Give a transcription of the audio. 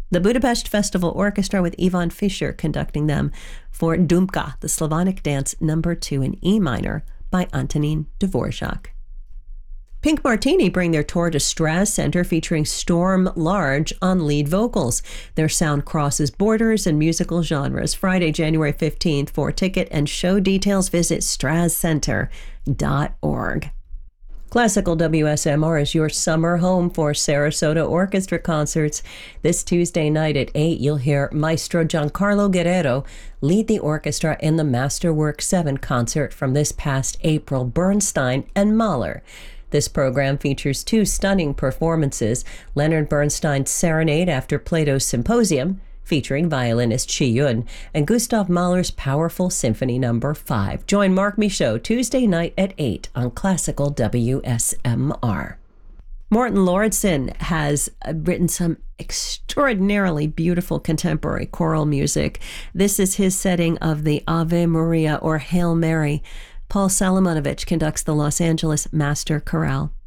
The Budapest Festival Orchestra with Ivan Fischer conducting them for Dumka, the Slavonic Dance No. 2 in E minor by Antonin Dvorak. Pink Martini bring their tour to Straz Center featuring Storm Large on lead vocals. Their sound crosses borders and musical genres. Friday, January 15th. For ticket and show details, visit strazcenter.org. Classical WSMR is your summer home for Sarasota Orchestra concerts. This Tuesday night at 8, you'll hear Maestro Giancarlo Guerrero lead the orchestra in the Masterwork 7 concert from this past April, Bernstein and Mahler. This program features 2 stunning performances: Leonard Bernstein's Serenade after Plato's Symposium, featuring violinist Chi Yun, and Gustav Mahler's powerful Symphony No. 5. Join Mark Michaud Tuesday night at 8 on Classical WSMR. Morten Lauridsen has written some extraordinarily beautiful contemporary choral music. This is his setting of the Ave Maria or Hail Mary. Paul Salomonovich conducts the Los Angeles Master Chorale.